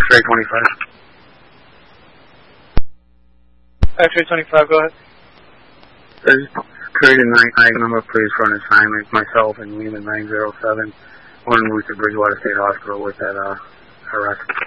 X-ray 25. X-ray 25, go ahead. Create a night number, please, for an assignment. Myself and Lima 907. One Luther Bridgewater State Hospital with that arrest.